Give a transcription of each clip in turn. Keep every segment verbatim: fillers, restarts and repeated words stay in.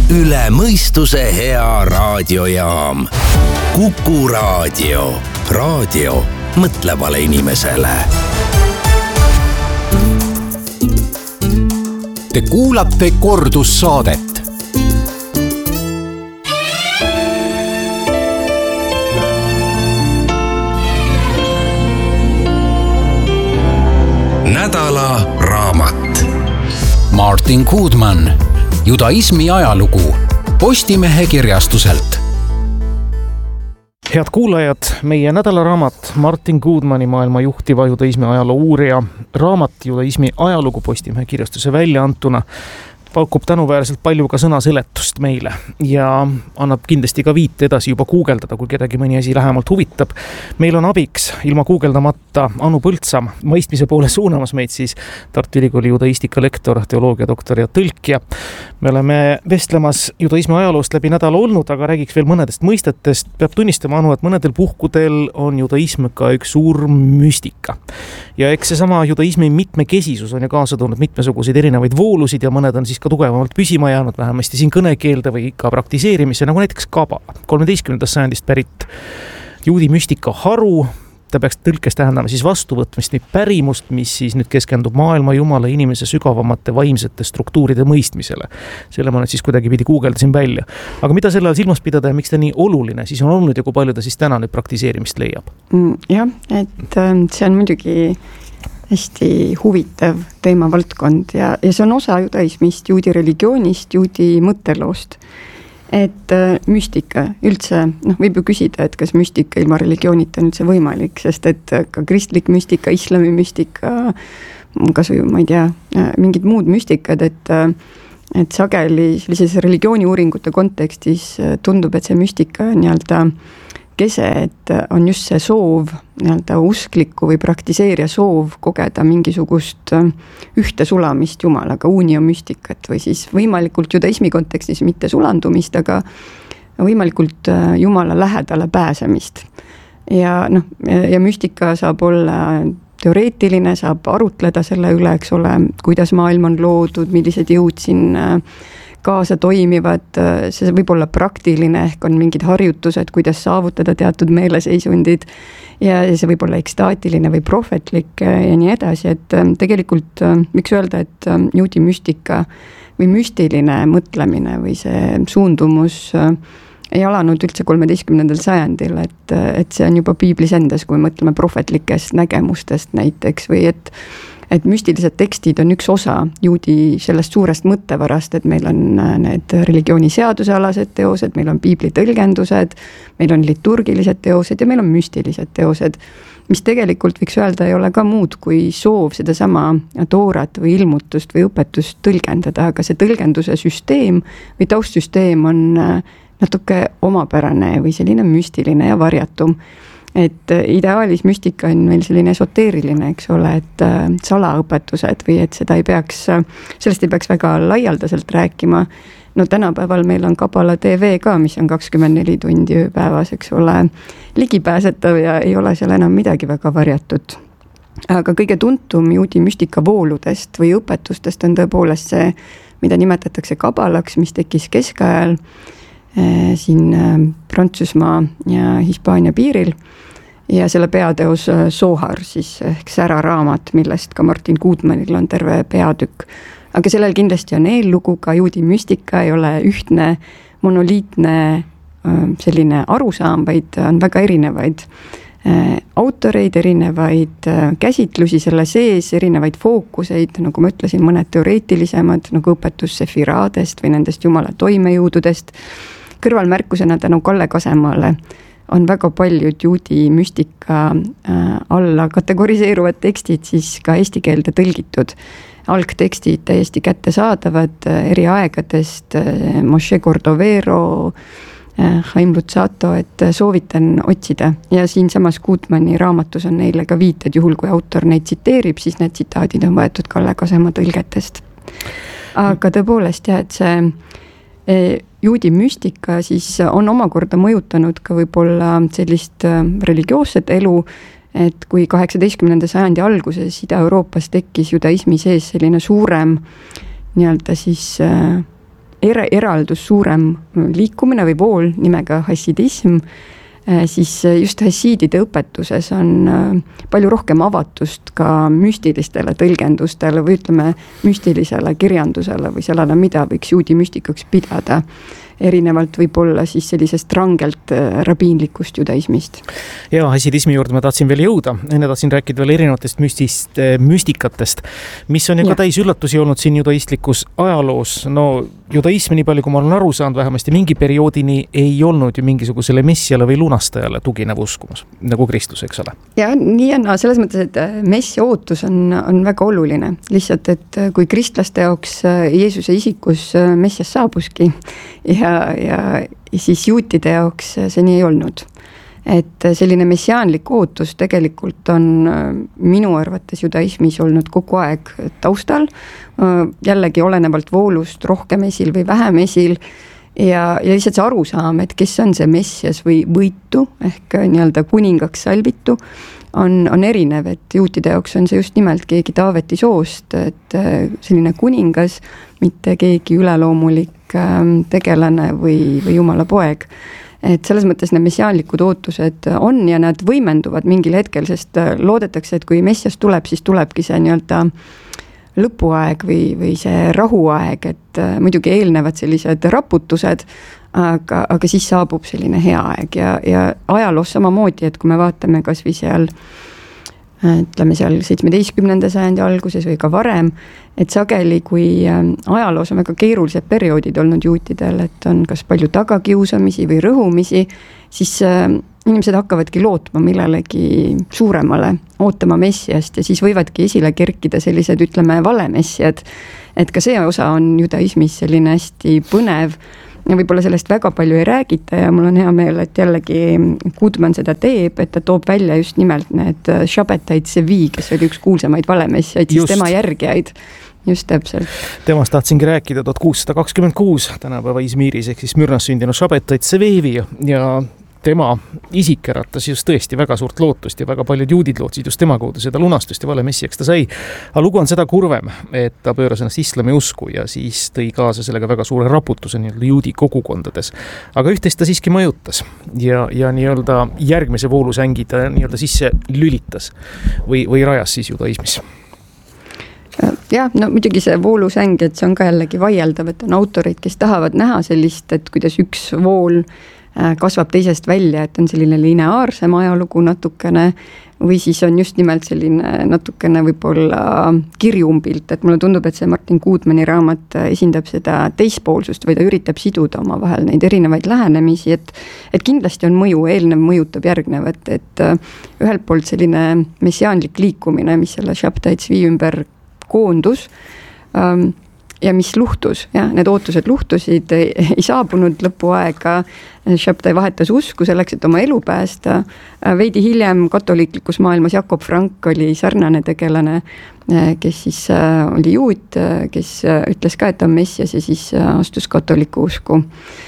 üle mõistuse hea raadiojaam. Kuku raadio. Raadio mõtlevale inimesele. Te kuulate kordussaadet. Nädala raamat. Martin Goodman, judaismi ajalugu, Postimehe kirjastuselt. Head kuulajad, meie nädalaraamat Martin Goodmani, maailma juhtiva judaismi ajaloo uurija raamat judaismi ajalugu Postimehe kirjastuse välja antuna pakub tänuväärselt palju ka sõnaseletust meile ja annab kindlasti ka viite edasi juba guugeldada, kui kedagi mõni asi lähemalt huvitab. Meil on abiks ilma guugeldamata Anu Põldsam, mõistmise poole suunamas meid siis Tartu Ülikooli judaistika lektor, teoloogia doktor ja tõlkija. Me oleme vestlemas judaismi ajaloost läbi nädala olnud, aga räägiks veel mõnedest mõistetest. Peab tunnistama, Anu, et mõnedel puhkudel on judaism ka üks suur müstika. Ja eks seesama judaismi mitmekesisus on ju kaasa toonud mitmesuguseid erinevaid voolusid ja mõned on siis ka tugevamalt püsima jäänud vähemasti siin kõnekeelde või ka praktiseerimise, nagu näiteks kabala. kolmeteistkümnendast sajandist pärit juudi müstika haru, ta peaks tõlkes tähendama siis vastuvõtmist või pärimust, mis siis nüüd keskendub maailma, jumala, inimese sügavamate vaimsete struktuuride mõistmisele. Selle ma nüüd siis kuidagi pidi guugeldasin välja. Aga mida selle all silmas pidada ja miks ta nii oluline siis on olnud ja kui palju ta siis täna nüüd praktiseerimist leiab? Jah, et see on muidugi hästi huvitav teemavaldkond ja, ja see on osa judaismist, juudi religioonist, juudi mõtteloost. Et müstika üldse, noh, võib ju küsida, et kas müstika ilma religioonita on üldse võimalik, sest et ka kristlik müstika, islami müstika, kas või, ma ei tea, mingid muud müstikad, et, et sageli sellises religiooni uuringute kontekstis tundub, et see müstika nii-öelda kese, et on just see soov, nii-öelda uskliku või praktiseerija soov kogeda mingisugust ühte sulamist Jumalaga, unio müstikat või siis võimalikult judaismi kontekstis mitte sulandumist, aga võimalikult Jumala lähedale pääsemist. Ja, noh, ja müstika saab olla teoreetiline, saab arutleda selle üle, eks ole, kuidas maailm on loodud, millised jõud siin kaasa toimivad, see võib olla praktiline, ehk on mingid harjutused, kuidas saavutada teatud meeleseisundid ja see võib olla ekstaatiline või prohvetlik ja nii edasi, et tegelikult miks öelda, et juudi müstika või müstiline mõtlemine või see suundumus ei alanud üldse kolmeteistkümnendal sajandil, et, et see on juba piiblis endas, kui mõtleme prohvetlikest nägemustest näiteks või et et müstilised tekstid on üks osa juudi sellest suurest mõttevarast, et meil on need religiooni seadusealased teosed, meil on piibli tõlgendused, meil on liturgilised teosed ja meil on müstilised teosed, mis tegelikult võiks öelda ei ole ka muud kui soov seda sama toorat või ilmutust või õpetust tõlgendada, aga see tõlgenduse süsteem või taustsüsteem on natuke omapärane või selline müstiline ja varjatum. Et ideaalis müstika on meil selline esoteeriline, eks ole, et salaõpetused või et seda ei peaks, sellest ei peaks väga laialdaselt rääkima. No tänapäeval meil on Kabala T V ka, mis on kakskümmend neli tundi ööpäevas, eks ole, ligipääsetav ja ei ole seal enam midagi väga varjatud. Aga kõige tuntum juudi müstika vooludest või õpetustest on tõepoolest see, mida nimetatakse kabalaks, mis tekkis keskajal siin Prantsusmaa ja Hispaania piiril. Ja selle peateos Zohar, siis ehk sära raamat, millest ka Martin Goodmanil on terve peatükk. Aga sellel kindlasti on eellugu, ka juudi müstika ei ole ühtne monoliitne selline arusaam, vaid on väga erinevaid autoreid, erinevaid käsitlusi selle sees, erinevaid fookuseid, nagu ma ütlesin, mõned teoreetilisemad, nagu õpetus sefiraadest või nendest jumala toimejõududest. Kõrvalmärkusena tänu Kalle Kasemaale on väga paljud juudi müstika alla kategoriseeruvad tekstid siis ka eesti keelde tõlgitud. Algtekstid täiesti kättesaadavad eri aegadest, Moshe Cordovero, Chaim Luzzatto, et soovitan otsida. Ja siin samas Goodmani raamatus on neile ka viited, juhul kui autor neid tsiteerib, siis need tsitaadid on võetud Kalle Kasema tõlgetest. Aga tõepoolest jah, et see juudi müstika siis on omakorda mõjutanud ka võib-olla sellist religioosset elu, et kui kaheksateistkümnenda sajandi alguses Ida-Euroopas tekkis judaismi sees selline suurem nii-öelda siis er, eraldus suurem liikumine või vool nimega hassidism, siis just hassiidide õpetuses on palju rohkem avatust ka müstilistele tõlgendustele või ütleme müstilisele kirjandusele või sellele, mida võiks juudi müstikaks pidada. Erinevalt võib olla siis sellisest rangelt rabiinlikust judaismist. Ja hassidismi juurde ma tahtsin veel jõuda. Enne tahtsin rääkida veel erinevatest müstist, müstikatest, mis on ju ka täis üllatusi olnud siin judaistlikus ajaloos. No judaismi, nii palju kui ma olen aru saanud, vähemasti mingi perioodini ei olnud ju mingisugusele messiale või lunastajale tuginev uskumus, nagu Kristus, eks ole? Ja nii on, no, selles mõttes, et messia ootus on, on väga oluline. Lihtsalt, et kui kristlaste jaoks Jeesuse isikus messias saabuski ja Ja, ja siis juutide jaoks see nii ei olnud. Et selline messiaanlik ootus tegelikult on minu arvates judaismis olnud kogu aeg taustal. Jällegi olenevalt voolust rohkem esil või vähem esil. Ja, ja lihtsalt see arusaam, et kes on see messias või võitu ehk nii-öelda kuningaks salvitu, on, on erinev, et juutide jaoks on see just nimelt keegi Taaveti soost, et selline kuningas, mitte keegi üleloomulik tegelane või, või jumala poeg. Et selles mõttes need messiaanlikud ootused on ja nad võimenduvad mingil hetkel, sest loodetakse, et kui messias tuleb, siis tulebki see nii-öelda lõpuaeg või, või see rahuaeg, et muidugi eelnevad sellised raputused, aga, aga siis saabub selline hea aeg ja, ja ajaloos samamoodi, et kui me vaatame kas või seal ütleme seal seitsmeteistkümnenda sajandi alguses või ka varem, et sageli kui ajaloos on väga keerulised perioodid olnud juutidel, et on kas palju tagakiusamisi või rõhumisi, siis inimesed hakkavadki lootma millelegi suuremale, ootama messiast ja siis võivadki esile kerkida sellised, ütleme, valemessiad, et ka see osa on judaismis selline hästi põnev ja võib-olla sellest väga palju ei räägita ja mul on hea meel, et jällegi Goodman seda teeb, et ta toob välja just nimelt need Shabbatai Tzvi, kes oli üks kuulsamaid valemessiaid, siis tema järgijaid. Just täpselt. Temast tahtsingi rääkida tuhat kuussada kakskümmend kuus tänapäeva Izmiris ehk siis Mürnas sündinud Shabbatai Tzvi ja tema isik äratas just tõesti väga suurt lootust ja väga paljud juudid lootsid just tema kaudu seda lunastust ja valemessiaks ta sai. Aga lugu on seda kurvem, et ta pööras ennast islami usku ja siis tõi kaasa sellega väga suure raputuse nii-öelda juudi kogukondades. Aga üht-teist ta siiski mõjutas ja, ja nii-öelda järgmise voolusängi ta nii-öelda sisse lülitas või, või rajas siis judaismis. Jah, no muidugi see voolusäng, et see on ka jällegi vaieldav, et on autorid, kes tahavad näha sellist, et kuidas üks vool kasvab teisest välja, et on selline lineaarsem ajalugu natukene või siis on just nimelt selline natukene võib-olla kirjumpilt, et mulle tundub, et see Martin Goodmani raamat esindab seda teispoolsust või ta üritab siduda oma vahel neid erinevaid lähenemisi, et, et kindlasti on mõju, eelnev mõjutab järgnevat, et ühelt poolt selline messiaanlik liikumine, mis selle Shabbatai Tzvi ümber koondus ähm, ja mis luhtus, jah, need ootused luhtusid, ei, ei saabunud lõpuaega, Shabbatai vahetas usku selleks, et oma elu päästa. Veidi hiljem katoliiklikus maailmas Jakob Frank oli sarnane tegelane, kes siis oli juut, kes ütles ka, et ta on messias ja siis astus katoliku usku.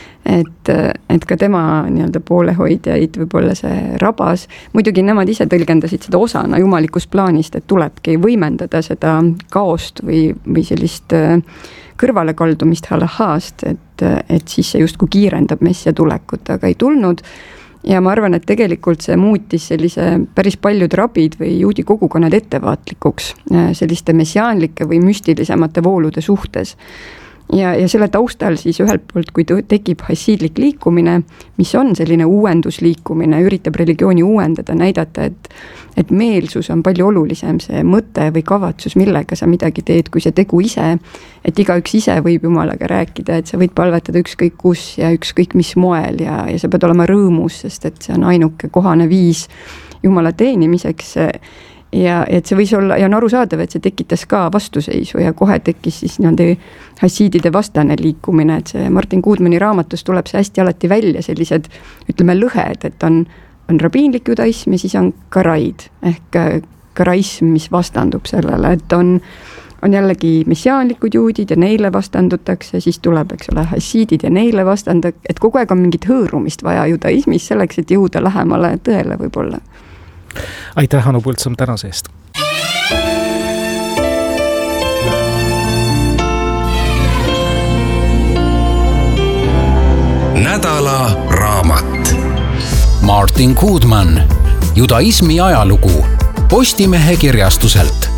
Et, et ka tema nii-öelda poolehoidjaid võib-olla see rabas. Muidugi nemad ise tõlgendasid seda osana jumalikust plaanist, et tulebki võimendada seda kaost või, või sellist kõrvalekaldumist halahhaast, et, et siis see justkui kiirendab messia tulekut, aga ei tulnud. Ja ma arvan, et tegelikult see muutis sellise päris paljud rabid või juudi kogukonnad ettevaatlikuks selliste messiaanlike või müstilisemate voolude suhtes. Ja, ja selle taustal siis ühelt poolt, kui tekib hassiidlik liikumine, mis on selline uuendusliikumine, üritab religiooni uuendada, näidata, et, et meelsus on palju olulisem, see mõte või kavatsus, millega sa midagi teed, kui see tegu ise, et igaüks ise võib jumalaga rääkida, et sa võid palvetada ükskõik kus ja ükskõik mis moel ja, ja sa pead olema rõõmus, sest et see on ainuke kohane viis jumala teenimiseks. Ja et see võis olla, ja on arusaadav, et see tekitas ka vastuseisu ja kohe tekkis siis nii-öelda hassiidide vastane liikumine, et see Martin Goodmani raamatus tuleb see hästi alati välja sellised, ütleme, lõhed, et on, on rabiinlik judaism ja siis on karaid ehk karaism, mis vastandub sellele, et on, on jällegi messiaanlikud juudid ja neile vastandutakse, siis tuleb, eks ole, hassiidid ja neile vastandu, et kogu aeg on mingit hõõrumist vaja judaismis selleks, et jõuda lähemale tõele võib-olla. Aitäh, Anu Põldsam, tänase eest. nädala raamat. Martin Goodman, judaismi ajalugu Postimehe kirjastuselt.